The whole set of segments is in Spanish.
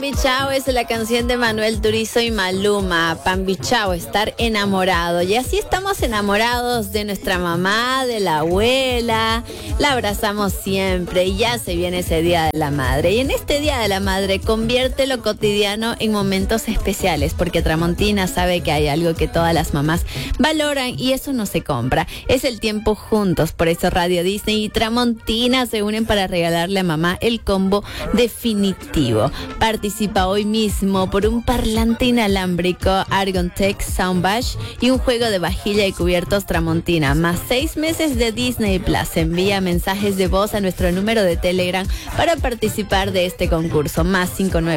Pambichao es la canción de Manuel Turizo y Maluma. Pambichao, estar enamorado. Y así estamos enamorados de nuestra mamá, de la abuela. La abrazamos siempre y ya se viene ese Día de la Madre. Y en este Día de la Madre convierte lo cotidiano en momentos especiales, porque Tramontina sabe que hay algo que todas las mamás valoran y eso no se compra. Es el tiempo juntos. Por eso Radio Disney y Tramontina se unen para regalarle a mamá el combo definitivo. Participa hoy mismo por un parlante inalámbrico Argontech Soundbash y un juego de vajilla y cubiertos Tramontina, más 6 meses de Disney Plus. Envía mensajes de voz a nuestro número de Telegram para participar de este concurso, más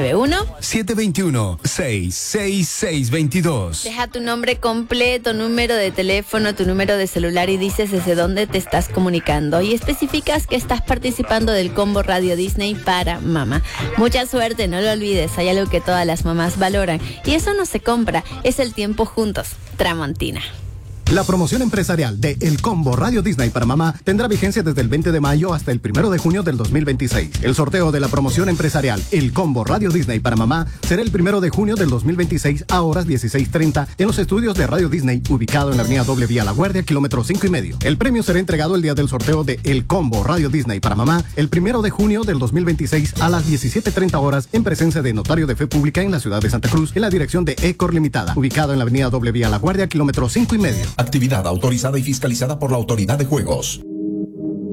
591-721-66622. Deja tu nombre completo, número de teléfono, tu número de celular y dices desde dónde te estás comunicando y especificas que estás participando del combo Radio Disney para mamá. Mucha suerte, no lo olvides, hay algo que todas las mamás valoran y eso no se compra, es el tiempo juntos. Tramontina. La promoción empresarial de El Combo Radio Disney para Mamá tendrá vigencia desde el 20 de mayo hasta el 1 de junio del 2026. El sorteo de la promoción empresarial El Combo Radio Disney para Mamá será el 1 de junio del 2026 a horas 16:30 en los estudios de Radio Disney, ubicado en la avenida Doble Vía La Guardia, kilómetro 5,5. El premio será entregado el día del sorteo de El Combo Radio Disney para Mamá el 1 de junio del 2026 a las 17:30 horas en presencia de Notario de Fe Pública en la ciudad de Santa Cruz, en la dirección de Ecor Limitada, ubicado en la avenida Doble Vía La Guardia, kilómetro 5,5. Actividad autorizada y fiscalizada por la Autoridad de Juegos.